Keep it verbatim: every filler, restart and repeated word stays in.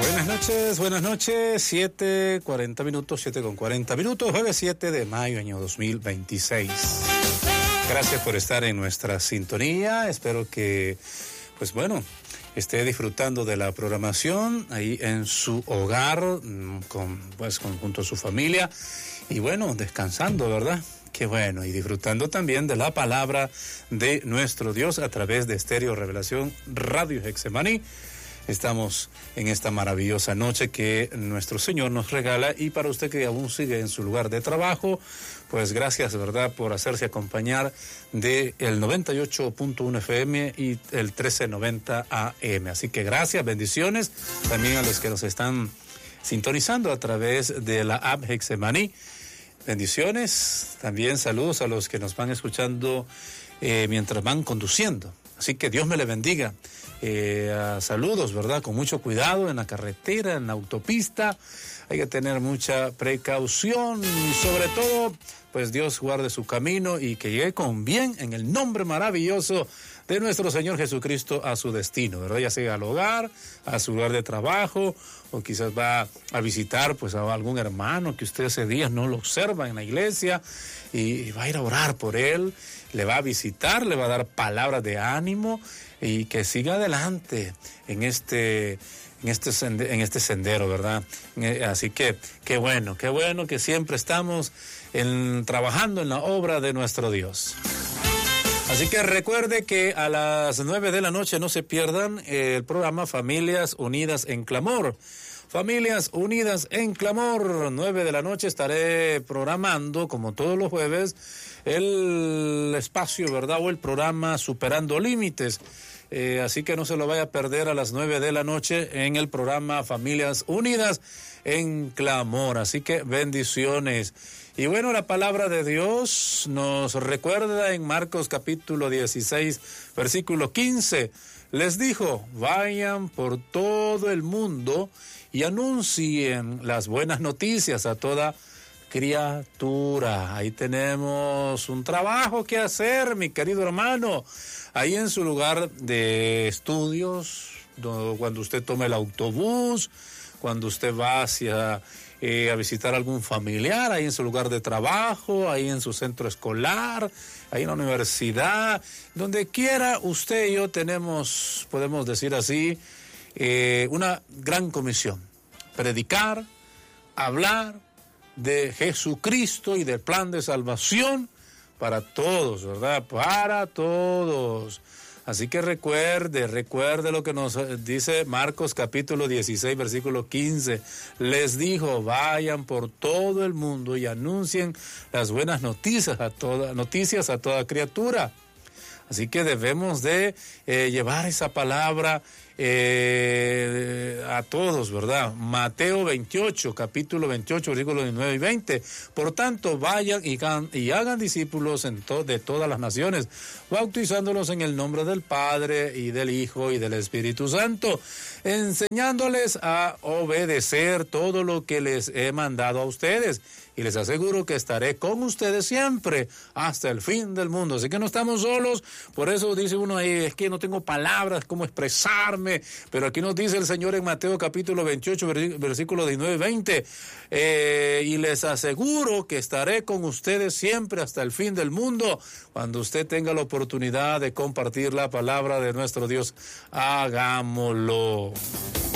Buenas noches, buenas noches, siete cuarenta minutos, siete con cuarenta minutos, jueves siete de mayo, año dos mil veintiséis. Gracias por estar en nuestra sintonía, espero que, pues bueno, esté disfrutando de la programación ahí en su hogar, con, pues, con, junto a su familia, y bueno, descansando, ¿verdad? Qué bueno, y disfrutando también de la palabra de nuestro Dios a través de Estéreo Revelación Radio Getsemaní. Estamos en esta maravillosa noche que nuestro Señor nos regala, y para usted que aún sigue en su lugar de trabajo, pues gracias, ¿verdad?, por hacerse acompañar de el noventa y ocho punto uno F M y el trece noventa A M. Así que gracias, bendiciones también a los que nos están sintonizando a través de la app Getsemaní. Bendiciones, también saludos a los que nos van escuchando eh, mientras van conduciendo. Así que Dios me le bendiga. Eh, saludos, ¿verdad? Con mucho cuidado en la carretera, en la autopista. Hay que tener mucha precaución y sobre todo, pues Dios guarde su camino y que llegue con bien en el nombre maravilloso de nuestro Señor Jesucristo a su destino, ¿verdad? Ya sea al hogar, a su lugar de trabajo, o quizás va a visitar pues a algún hermano que usted ese día no lo observa en la iglesia y va a ir a orar por él, le va a visitar, le va a dar palabras de ánimo y que siga adelante en este en este sendero, en este sendero, ¿verdad? Así que qué bueno, qué bueno que siempre estamos en, trabajando en la obra de nuestro Dios. Así que recuerde que a las nueve de la noche no se pierdan el programa Familias Unidas en Clamor. Familias Unidas en Clamor, nueve de la noche estaré programando, como todos los jueves, el espacio, ¿verdad?, o el programa Superando Límites. Eh, así que no se lo vaya a perder a las nueve de la noche en el programa Familias Unidas en Clamor. Así que bendiciones. Y bueno, la palabra de Dios nos recuerda en Marcos capítulo dieciséis, versículo quince. Les dijo, vayan por todo el mundo y anuncien las buenas noticias a toda criatura. Ahí tenemos un trabajo que hacer, mi querido hermano. Ahí en su lugar de estudios, cuando usted tome el autobús, cuando usted va hacia eh, a visitar a algún familiar, ahí en su lugar de trabajo, ahí en su centro escolar, ahí en la universidad, donde quiera usted y yo tenemos, podemos decir así, eh, una gran comisión: predicar, hablar de Jesucristo y del plan de salvación para todos, ¿verdad? Para todos. Así que recuerde, recuerde lo que nos dice Marcos capítulo dieciséis, versículo quince. Les dijo, vayan por todo el mundo y anuncien las buenas noticias a toda, noticias a toda criatura. Así que debemos de eh, llevar esa palabra eh, a todos, ¿verdad? Mateo veintiocho, capítulo veintiocho, versículos nueve y veinte. Por tanto, vayan y hagan, y hagan discípulos en to, de todas las naciones, bautizándolos en el nombre del Padre y del Hijo y del Espíritu Santo, enseñándoles a obedecer todo lo que les he mandado a ustedes. Y les aseguro que estaré con ustedes siempre hasta el fin del mundo. Así que no estamos solos. Por eso dice uno ahí, es que no tengo palabras, cómo expresarme. Pero aquí nos dice el Señor en Mateo capítulo veintiocho, versículos diecinueve y veinte. Eh, y les aseguro que estaré con ustedes siempre hasta el fin del mundo. Cuando usted tenga la oportunidad de compartir la palabra de nuestro Dios, hagámoslo.